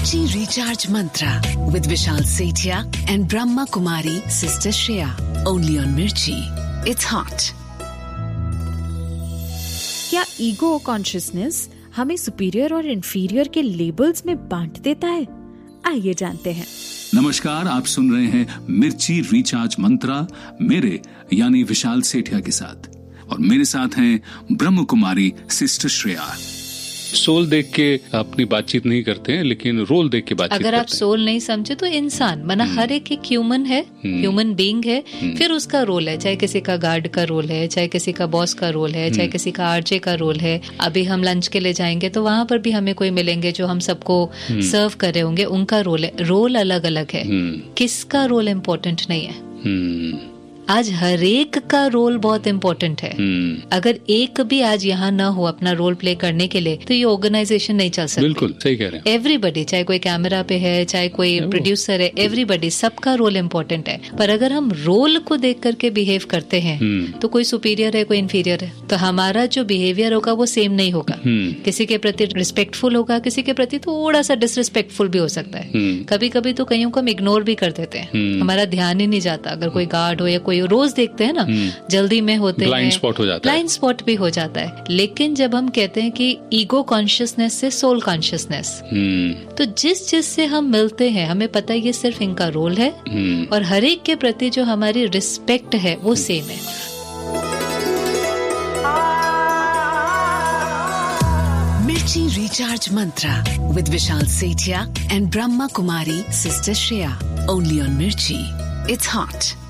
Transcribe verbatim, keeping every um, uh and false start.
Mirchi Recharge Mantra with Vishal Sethia and Brahma Kumari Sister Shreya. Only on Mirchi. It's hot. क्या ego consciousness हमें superior और inferior के labels में बांट देता है? आइए जानते हैं। नमस्कार, आप सुन रहे हैं मिर्ची रिचार्ज मंत्रा मेरे यानी विशाल सेठिया के साथ, और मेरे साथ हैं ब्रह्म कुमारी सिस्टर श्रेया। सोल देख के अपनी बातचीत नहीं करते हैं, लेकिन रोल देख के बातचीत अगर करते हैं। आप सोल नहीं समझे तो इंसान माना हर एक एक ह्यूमन है, ह्यूमन बीइंग है, फिर उसका रोल है, चाहे किसी का गार्ड का रोल है, चाहे किसी का बॉस का रोल है, चाहे किसी का आरजे का रोल है। अभी हम लंच के लिए जाएंगे तो वहां पर भी हमें कोई मिलेंगे जो हम सबको सर्व कर रहे होंगे, उनका रोल है। रोल अलग अलग है, किसका रोल इम्पोर्टेंट नहीं है। आज हर एक का रोल बहुत इम्पोर्टेंट है। अगर एक भी आज यहाँ ना हो अपना रोल प्ले करने के लिए तो ये ऑर्गेनाइजेशन नहीं चल सकती। बिल्कुल सही कह रहे हैं। एवरीबडी, चाहे कोई कैमरा पे है, चाहे कोई प्रोड्यूसर है, एवरीबडी, सबका रोल इम्पोर्टेंट है। पर अगर हम रोल को देख करके बिहेव करते हैं तो कोई सुपीरियर है, कोई इन्फीरियर है, तो हमारा जो बिहेवियर होगा वो सेम नहीं होगा। किसी के प्रति रिस्पेक्टफुल होगा, किसी के प्रति थोड़ा सा डिसरिस्पेक्टफुल भी हो सकता है। कभी कभी तो कईयों को हम इग्नोर भी कर देते हैं, हमारा ध्यान ही नहीं जाता। अगर कोई गार्ड हो या कोई रोज देखते हैं ना, जल्दी में होते हैं, ब्लाइंड स्पॉट हो जाता है, ब्लाइंड स्पॉट भी हो जाता है। लेकिन जब हम कहते हैं कि ईगो कॉन्शियसनेस से सोल कॉन्शियसनेस, तो जिस चीज से हम मिलते हैं हमें पता है ये सिर्फ इनका रोल है, और हर एक के प्रति जो हमारी रिस्पेक्ट है वो सेम है। Mirchi Recharge Mantra with Vishal Sethia and Brahma Kumari Sister Shreya. Only on Mirchi. It's hot.